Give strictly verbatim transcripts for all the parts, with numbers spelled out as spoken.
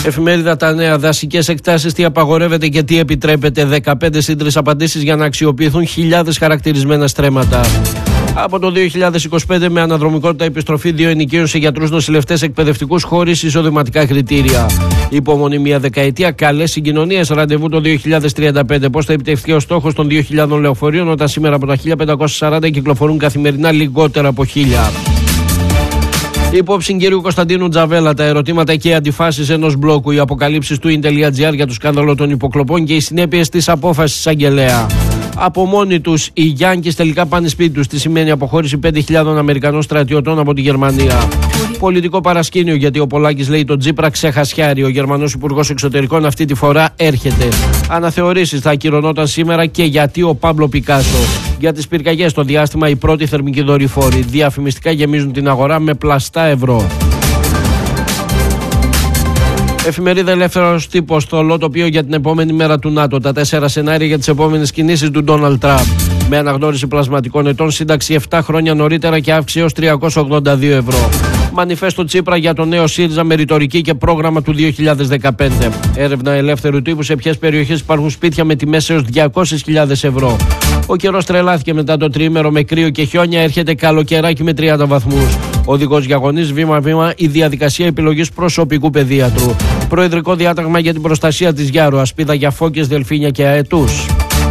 Εφημερίδα Τα Νέα. Δασικές εκτάσεις, τι απαγορεύεται και τι επιτρέπεται. δεκαπέντε συν τρεις απαντήσεις για να αξιοποιηθούν χιλιάδες χαρακτηρισμένα στρέμματα. Από το δύο χιλιάδες είκοσι πέντε με αναδρομικότητα επιστροφή δύο ενοικίων σε γιατρούς, νοσηλευτές, εκπαιδευτικούς χωρίς εισοδηματικά κριτήρια. Υπομονή μια δεκαετία, καλές συγκοινωνίες, ραντεβού το δύο χιλιάδες τριάντα πέντε. Πώς θα επιτευχθεί ο στόχος των δύο χιλιάδων λεωφορείων όταν σήμερα από τα χίλια πεντακόσια σαράντα κυκλοφορούν καθημερινά λιγότερα από χίλια. Υπόψη κυρίου Κωνσταντίνου Τζαβέλα, τα ερωτήματα και οι αντιφάσεις ενός μπλόκου, οι αποκαλύψεις του ιν.gr για το σκάνδαλο των υποκλοπών και οι συνέπειες της απόφασης της Αγγελέα. Από μόνοι τους οι Γιάνκης τελικά πάνε σπίτι τους. Τι σημαίνει αποχώρηση πέντε χιλιάδων Αμερικανών στρατιωτών από τη Γερμανία. Πολιτικό παρασκήνιο, γιατί ο Πολάκης λέει τον Τσίπρα ξεχασιάρει. Ο Γερμανός Υπουργός Εξωτερικών αυτή τη φορά έρχεται. Αναθεωρήσεις θα ακυρωνόταν σήμερα και γιατί ο Πάμπλο Πικάσο. Για τις πυρκαγιές στο διάστημα οι πρώτοι θερμικοί δορυφόροι διαφημιστικά γεμίζουν την αγορά με πλαστά ευρώ. Εφημερίδα Ελεύθερος Τύπος, θολό τοπίο για την επόμενη μέρα του ΝΑΤΟ. Τα τέσσερα σενάρια για τις επόμενες κινήσεις του Ντόναλντ Τραμπ. Με αναγνώριση πλασματικών ετών, σύνταξη επτά χρόνια νωρίτερα και αύξηση έως τριακόσια ογδόντα δύο ευρώ. Μανιφέστο Τσίπρα για το νέο ΣΥΡΙΖΑ με ρητορική και πρόγραμμα του δύο χιλιάδες δεκαπέντε. Έρευνα Ελεύθερου Τύπου σε ποιες περιοχές υπάρχουν σπίτια με τιμές έως διακόσιες χιλιάδες ευρώ. Ο καιρός τρελάθηκε μετά το τριήμερο με κρύο και χιόνια, έρχεται καλοκαιράκι με τριάντα βαθμούς. Οδηγός για γονείς, βήμα-βήμα η διαδικασία επιλογής προσωπικού παιδίατρου. Προεδρικό διάταγμα για την προστασία της Γιάρου, ασπίδα για φώκες, δελφίνια και αετούς.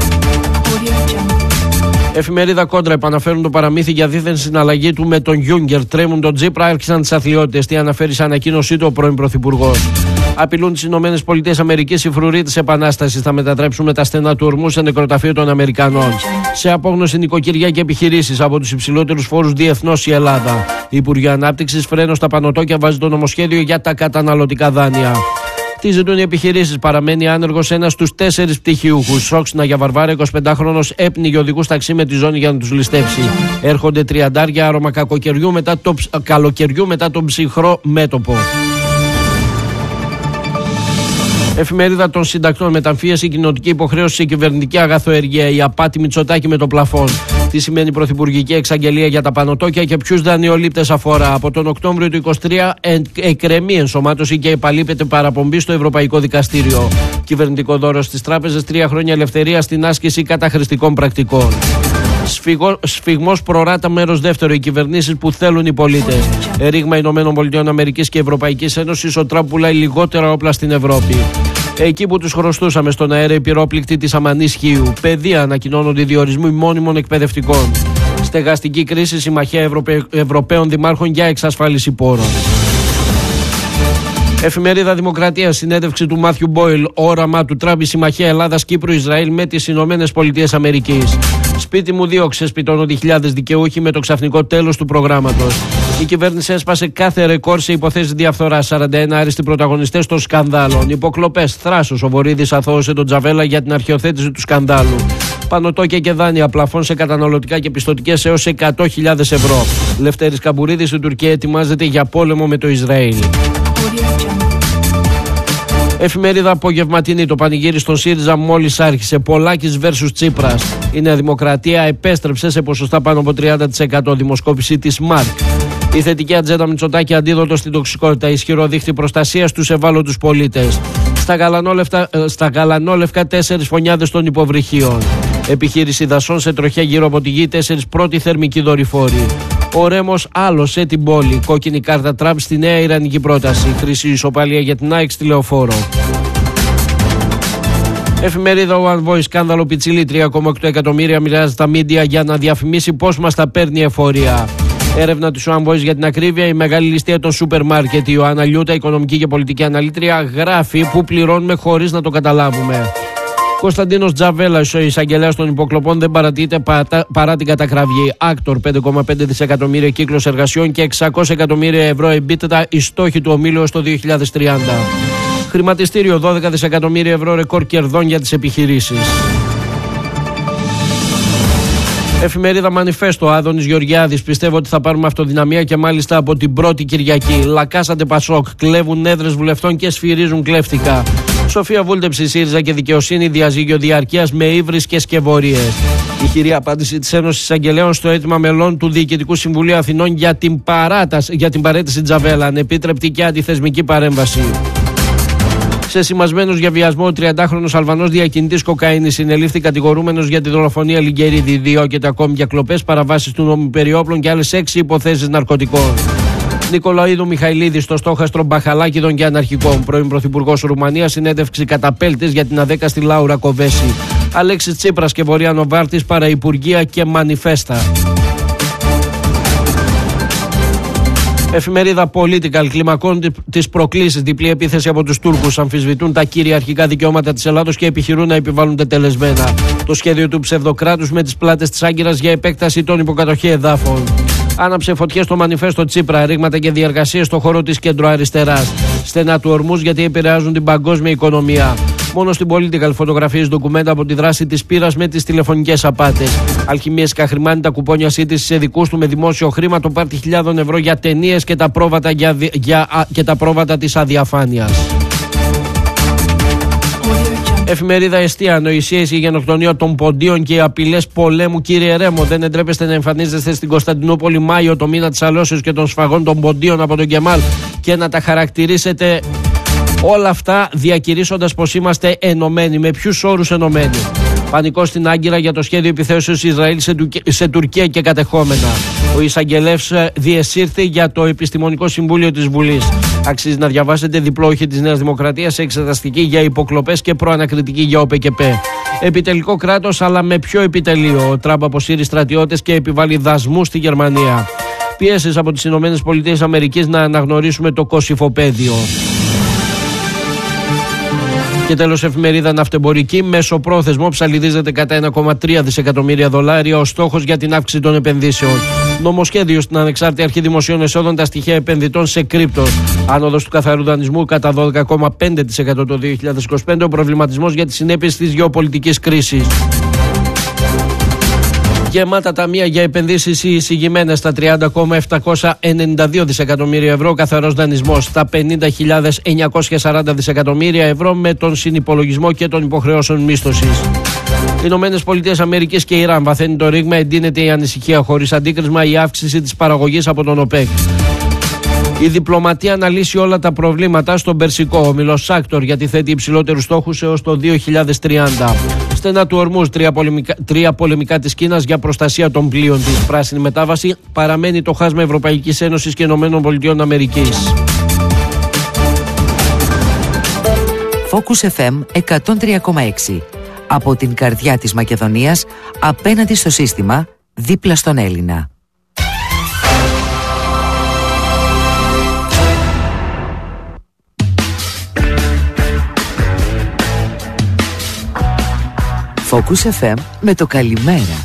Εφημερίδα Κόντρα, επαναφέρουν το παραμύθι για δίθεν συναλλαγή του με τον Γιούγκερ. Τρέμουν τον Τσίπρα, άρχισαν τις αθλειότητες. Τι αναφέρει σε ανακοίνωσή του ο πρώην Πρωθυπουργός. Απειλούν τις ΗΠΑ οι φρουροί της Επανάστασης. Θα μετατρέψουν τα στενά του ορμού σε νεκροταφείο των Αμερικανών. Σε απόγνωση νοικοκυριά και επιχειρήσεις, από τους υψηλότερους φόρους διεθνώς η Ελλάδα. Υπουργείο Ανάπτυξης, φρένο στα πανωτόκια, βάζει το νομοσχέδιο για τα καταναλωτικά δάνεια. Τι ζητούν οι επιχειρήσεις, παραμένει άνεργος ένας στους τέσσερις πτυχιούχους. Σόξνα για Βαρβάρα, εικοσιπεντάχρονος έπνιγε οδηγούς ταξί με τη ζώνη για να τους ληστέψει. Έρχονται τριαντάρια, άρωμα κακοκαιριού μετά το, καλοκαιριού μετά τον ψυχρό μέτωπο. Εφημερίδα των Συντακτών, μεταμφίεση, κοινοτική υποχρέωση σε κυβερνητική αγαθοεργία, η απάτη Μητσοτάκη με το πλαφόν. Τι σημαίνει πρωθυπουργική εξαγγελία για τα πανωτόκια και ποιους δανειολήπτες αφορά. Από τον Οκτώβριο του είκοσι τρία εκκρεμεί ενσωμάτωση και επαλείπεται παραπομπή στο Ευρωπαϊκό Δικαστήριο. Κυβερνητικό δώρο στις τράπεζες, τρία χρόνια ελευθερία στην άσκηση καταχρηστικών πρακτικών. Σφυγό, σφυγμός προράτα μέρος δεύτερο, οι κυβερνήσεις που θέλουν οι πολίτες. Ρήγμα ΗΠΑ και Ευρωπαϊκής Ένωσης, ο Τραμπ πουλάει λιγότερα όπλα στην Ευρώπη. Εκεί που τους χρωστούσαμε στον αέρα, η πυρόπληκτη της Αμανής Χίου. Παιδεία, ανακοινώνονται διορισμοί μόνιμων εκπαιδευτικών. Στεγαστική κρίση, συμμαχία Ευρωπαι... Ευρωπαίων Δημάρχων για εξασφάλιση πόρων. Εφημερίδα Δημοκρατία, συνέντευξη του Μάθιου Μπόιλ. Όραμα του Τραμπ, η συμμαχία Ελλάδα-Κύπρου-Ισραήλ με τις ΗΠΑ. Σπίτι μου δύο ξεσπιτώνονται χιλιάδες δικαιούχοι με το ξαφνικό τέλος του προγράμματος. Η κυβέρνηση έσπασε κάθε ρεκόρ σε υποθέσεις διαφθοράς. σαράντα ένα άριστοι πρωταγωνιστές των σκανδάλων. Υποκλοπές, θράσος. Ο Βορύδης αθώωσε τον Τζαβέλα για την αρχιοθέτηση του σκανδάλου. Πανωτόκια και δάνεια, πλαφών σε καταναλωτικά και πιστωτικές έως εκατό χιλιάδες ευρώ. Λευτέρης Καμπουρίδης, η Τουρκία ετοιμάζεται για πόλεμο με το Ισραήλ. Εφημερίδα Απογευματινή, το πανηγύρι στον ΣΥΡΙΖΑ μόλις άρχισε. Πολάκης versus Τσίπρας. Η Νέα Δημοκρατία επέστρεψε σε ποσοστά πάνω από τριάντα τοις εκατό. Δημοσκόπηση της ΜΑΡΚ. Η θετική ατζέντα Μητσοτάκη, αντίδοτο στην τοξικότητα. Ισχυρό δίχτυ προστασίας στους ευάλωτους πολίτες. Στα γαλανόλευκα, στα γαλανόλευκα τέσσερις φωνιάδες των υποβρυχίων. Επιχείρηση δασών σε τροχιά γύρω από τη γη, τέσσερις πρώτοι θερμικοί δορυφόροι. Ο Ρέμος άλωσε την πόλη. Κόκκινη κάρτα Τραμπ στη νέα ιρανική πρόταση. Χρυσή ισοπαλία για την ΑΕΚ στη Λεωφόρο. Εφημερίδα One Voice, σκάνδαλο Πιτσιλή. τρία κόμμα οκτώ εκατομμύρια μοιράζει τα μίντια για να διαφημίσει πώς μας τα παίρνει εφορία. Έρευνα του One Voice για την ακρίβεια. Η μεγάλη ληστεία των σούπερ μάρκετ. Η Ιωάννα Λιούτα, οικονομική και πολιτική αναλήτρια, γράφει που πληρώνουμε χωρίς να το καταλάβουμε. Κωνσταντίνος Τζαβέλας, ο εισαγγελέας των υποκλοπών, δεν παρατείται παρά, παρά την κατακραυγή. Άκτορ, πέντε κόμμα πέντε δισεκατομμύρια κύκλος εργασιών και εξακόσια εκατομμύρια ευρώ εμπίτετα, οι στόχοι του ομίλου στο δύο χιλιάδες τριάντα. Χρηματιστήριο, δώδεκα δισεκατομμύρια ευρώ ρεκόρ κερδών για τις επιχειρήσεις. Εφημερίδα Μανιφέστο, Άδωνης Γεωργιάδης. Πιστεύω ότι θα πάρουμε αυτοδυναμία και μάλιστα από την πρώτη Κυριακή. Λακάσαντε Πασόκ, κλέβουν έδρες βουλευτών και σφυρίζουν κλέφτικα. Σοφία Βούλτεψη, ΣΥΡΙΖΑ και Δικαιοσύνη, διαζύγιο διαρκείας με ύβρις και σκευωρίες. Η χειρή απάντηση της Ένωσης Εισαγγελέων στο αίτημα μελών του Διοικητικού Συμβουλίου Αθηνών για την, παράταση, για την παρέτηση Τζαβέλα. Ανεπίτρεπτη και αντιθεσμική παρέμβαση. Σε σημασμένος για βιασμό, ο τριαντάχρονος Αλβανός διακινητής κοκαίνης συνελήφθη κατηγορούμενος για τη δολοφονία Λιγκερίδη. Διώκεται ακόμη για κλοπές, παραβάσεις του νόμου περί όπλων και άλλες έξι υποθέσεις ναρκωτικών. Νικολαίδου Μιχαηλίδη στο στόχαστρο Μπαχαλάκηδων και Αναρχικών. Πρώην Πρωθυπουργός Ρουμανίας, συνέντευξη καταπέλτης για την αδέκαστη Λάουρα Κοβέση. Αλέξης Τσίπρας και Βοριά Νοβάρτης, παραυπουργεία και μανιφέστα. Εφημερίδα Political, κλιμακώνουν τις προκλήσεις. Διπλή επίθεση από τους Τούρκους. Αμφισβητούν τα κυριαρχικά δικαιώματα της Ελλάδος και επιχειρούν να επιβάλλουν τετελεσμένα. Το σχέδιο του ψευδοκράτους με τις πλάτες της Άγκυρας για επέκταση των υποκατοχή εδάφων. Άναψε φωτιές στο μανιφέστο Τσίπρα, ρήγματα και διεργασίες στο χώρο της κεντροαριστεράς. Στενά του ορμούς γιατί επηρεάζουν την παγκόσμια οικονομία. Μόνο στην Political φωτογραφίες ντοκουμέντα από τη δράση της πύρας με τις τηλεφωνικές απάτες. Αλχημίες Καχρημάνη, τα κουπόνια σύντησης σε δικούς του με δημόσιο χρήμα, το πάρτι χιλιάδων ευρώ για ταινίες και τα πρόβατα, για, για, και τα πρόβατα της αδιαφάνειας. Εφημερίδα Εστία, ανοησίες, η γενοκτονία των ποντίων και οι απειλές πολέμου. Κύριε Ρέμο, δεν εντρέπεστε να εμφανίζεστε στην Κωνσταντινούπολη Μάιο, το μήνα της αλώσεως και των σφαγών των ποντίων από τον Κεμάλ, και να τα χαρακτηρίσετε όλα αυτά διακηρύσσοντας πως είμαστε ενωμένοι. Με ποιους όρους ενωμένοι? Πανικό στην Άγκυρα για το σχέδιο επιθέσεως Ισραήλ σε, Του... σε Τουρκία και κατεχόμενα. Ο εισαγγελεύς διεσύρθη για το Επιστημονικό Συμβούλιο της Βουλής. Αξίζει να διαβάσετε διπλό όχι της Νέας Δημοκρατίας, εξεταστική για υποκλοπές και προανακριτική για ΟΠΕΚΕΠ. Επιτελικό κράτος, αλλά με ποιο επιτελείο? Ο Τραμπ αποσύρει στρατιώτες και επιβάλλει δασμούς στη Γερμανία. Πίεσεις από τις ΗΠΑ να αναγνωρίσουμε το Κωσυφοπαίδιο. Και τέλος, εφημερίδα Ναυτεμπορική, μεσοπρόθεσμο ψαλιδίζεται κατά ένα κόμμα τρία δισεκατομμύρια δολάρια ο στόχος για την αύξηση των επενδύσεων. Νομοσχέδιο στην Ανεξάρτητη Αρχή Δημοσίων Εσόδων, τα στοιχεία επενδυτών σε κρύπτο. Άνοδος του καθαρού δανεισμού κατά δώδεκα κόμμα πέντε τοις εκατό το δύο χιλιάδες είκοσι πέντε. Ο προβληματισμός για τις συνέπειες της γεωπολιτικής κρίσης. Γεμάτα ταμεία για επενδύσεις οι εισηγημένες στα τριάντα κόμμα επτακόσια ενενήντα δύο δισεκατομμύρια ευρώ, καθαρός δανεισμός στα πενήντα χιλιάδες εννιακόσια σαράντα δισεκατομμύρια ευρώ με τον συνυπολογισμό και των υποχρεώσεων μίσθωσης. Οι Ηνωμένες Πολιτείες Αμερικής και Ιράν, βαθαίνει το ρήγμα, εντείνεται η ανησυχία, χωρίς αντίκρισμα η αύξηση της παραγωγής από τον ΟΠΕΚ. Η διπλωματία αναλύσει όλα τα προβλήματα στον Περσικό. Ο Μιλός Σάκτορ γιατί θέτει υψηλότερους στόχους έως το δύο χιλιάδες τριάντα. Στενά του ορμούς, τρία πολεμικά, τρία πολεμικά της Κίνας για προστασία των πλοίων της. Πράσινη μετάβαση, παραμένει το χάσμα Ευρωπαϊκής Ένωσης και Ηνωμένων Πολιτειών Αμερικής. Focus εφ εμ εκατόν τρία κόμμα έξι. Από την καρδιά της Μακεδονίας, απέναντι στο σύστημα, δίπλα στον Έλληνα. Focus εφ εμ με το καλημέρα.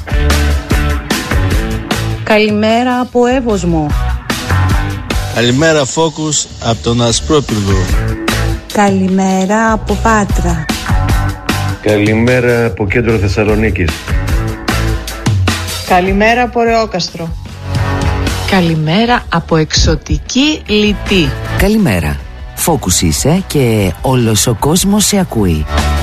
Καλημέρα από Εύωσμο. Καλημέρα Focus από τον Ασπρόπυργο. Καλημέρα από Πάτρα. Καλημέρα από κέντρο Θεσσαλονίκης. Καλημέρα από Ρεόκαστρο. Καλημέρα από εξωτική Λιτή. Καλημέρα. Focus είσαι και όλος ο κόσμος σε ακούει.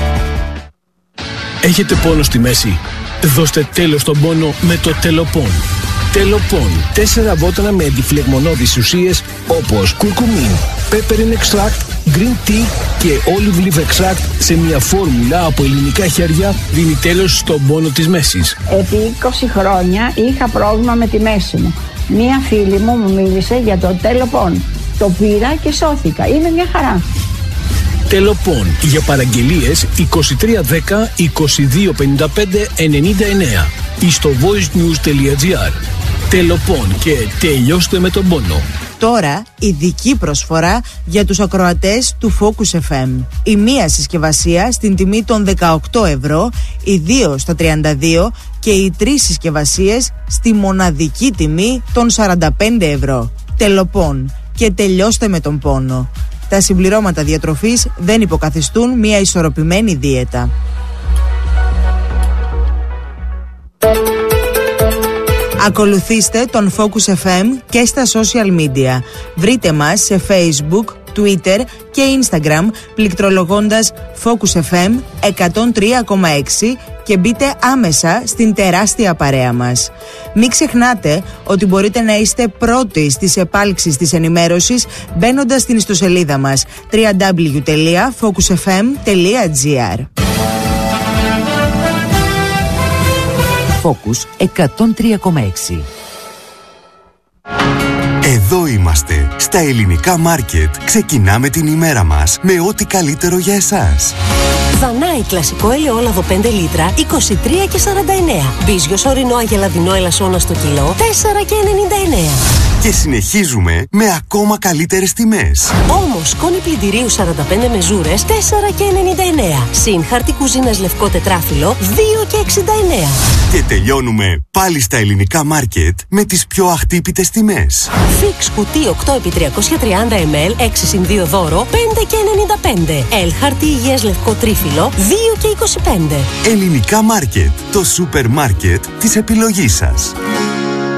Έχετε πόνο στη μέση? Δώστε τέλος στον πόνο με το Τελοπών. Τελοπών. Τέσσερα βότανα με αντιφλεγμονώδεις ουσίες όπως κουρκουμίν, peppermint extract, green tea και olive leaf extract σε μια φόρμουλα από ελληνικά χέρια δίνει τέλος στον πόνο της μέσης. Επί είκοσι χρόνια είχα πρόβλημα με τη μέση μου. Μία φίλη μου μου μίλησε για το Τελοπών. Το πήρα και σώθηκα. Είναι μια χαρά. Τελοπών. Για παραγγελίες είκοσι τρία δέκα είκοσι δύο πενήντα πέντε ενενήντα εννέα ή στο voicenews.gr. Τελοπών και τελειώστε με τον πόνο. Τώρα ειδική προσφορά για τους ακροατές του Focus εφ εμ. Η μία συσκευασία στην τιμή των δεκαοκτώ ευρώ, οι δύο στα τριάντα δύο και οι τρεις συσκευασίες στη μοναδική τιμή των σαράντα πέντε ευρώ. Τελοπών και τελειώστε με τον πόνο. Τα συμπληρώματα διατροφής δεν υποκαθιστούν μια ισορροπημένη δίαιτα. Ακολουθήστε τον Focus εφ εμ και στα social media. Βρείτε μας σε Facebook, Twitter και Instagram πληκτρολογώντας Focus εφ εμ εκατόν τρία κόμμα έξι και μπείτε άμεσα στην τεράστια παρέα μας. Μην ξεχνάτε ότι μπορείτε να είστε πρώτοι στις επάλξεις της ενημέρωσης μπαίνοντας στην ιστοσελίδα μας double-u double-u double-u τελεία focus f m τελεία g r. Focus εκατόν τρία κόμμα έξι. Εδώ είμαστε, στα ελληνικά μάρκετ. Ξεκινάμε την ημέρα μας με ό,τι καλύτερο για εσάς. Δανάη κλασικό ελαιόλαδο πέντε λίτρα, είκοσι τρία και σαράντα εννέα. Μπίζιος ορεινό αγελαδινό ελασσόνα στο κιλό, τέσσερα και ενενήντα εννέα. Και συνεχίζουμε με ακόμα καλύτερες τιμές. Όμως, σκόνη πλυντηρίου σαράντα πέντε μεζούρες, τέσσερα και ενενήντα εννέα. Συν χαρτί κουζίνας λευκό τετράφυλλο, δύο και εξήντα εννέα. Και τελειώνουμε πάλι στα ελληνικά μάρκετ με τις πιο αχτύπητες τιμές. Φίξ κουτί οκτώ επί τριακόσια τριάντα μιλιλίτρα, έξι συν δύο δώρο, πέντε και ενενήντα πέντε. Ελ χαρτί υγείας λευκό τρίφυλλο, δύο και είκοσι πέντε. Ελληνικά μάρκετ, το σούπερ μάρκετ της επιλογής σας.